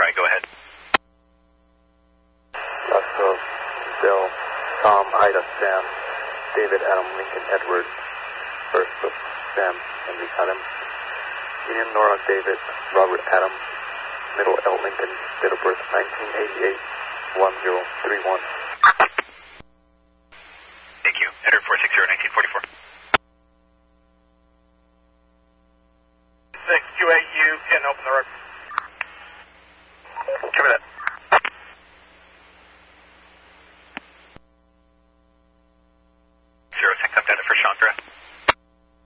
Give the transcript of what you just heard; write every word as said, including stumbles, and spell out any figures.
right, go ahead. Oscar, Bill, Tom, Ida, Sam, David, Adam, Lincoln, Edward, First, Sam, Henry, Adam, Ian, Nora, David, Robert, Adam, Middle, L, Lincoln, date of birth nineteen eighty-eight, one zero three one. Thank you. Edward four six zero, nineteen forty-four. six Q eight U, can open the record. Give me that.